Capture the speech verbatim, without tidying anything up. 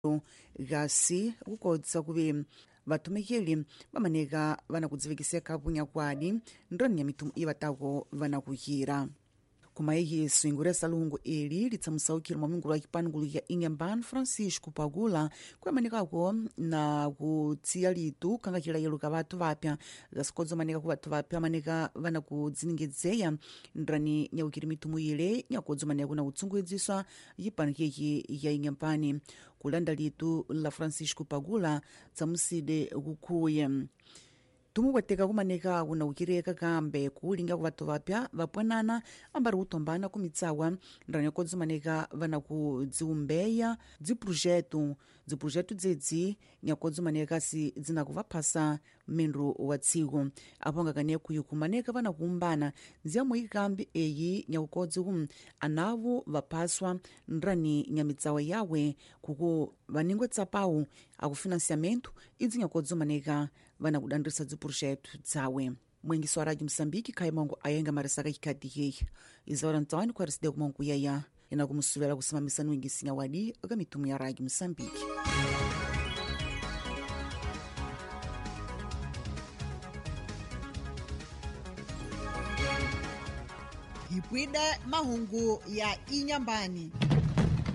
gasi kukodza kuvi vatumikili vamaneka vanakudzivikiseka punyakwadi ndroni ya mitumu ivatako vanakukira kumaiki swingura salungu ili litsamusaukira mwamingulu wa kipangulu ya Inhambane Francisco Pagula kuyamanekako na kutsiya litu kangakila yeluka vatu vapya gasikodzo maneka ku vatu vapya maneka vanakudziningedzeya ndrani nyaukiri mitumu ile nyakodzo maneka kuna kutsungwedziswa yipanikeki ya Inhambane kulanda litu la Francisco Pagula tsamuside kukhuye tumukwateka kumaneka kuna ukireka kambe kuulinga ku vatu vapya vapwanana ambari kutombana ku mitsawa ndrani kodzi maneka vanakudziumbeya dziprojetu dziprojetu dzedzi nyakodzi maneka si dzinakuvaphasa mindru wa tsiku apo ngakane kuyu kumaneka vanakuumbana nziyamwe ikambi eyi nyakukodzi kum anavu vaphaswa ndrani nyamitsawa yawe kuku vaningwe tsapawu akufinanciamento idzi nyakodzi maneka vanakudandrisa dziprojetu dzawe mwengiso wa Radio Msambiki khaya mongo ayenga marisaka kikati yeyi izora ntawani kwa riside kumongo yaya ina kumusuvela kusimamisa nwingisinya wadi aga mitumu ya Radio Msambiki. Hipwide mahungu ya Inhambane.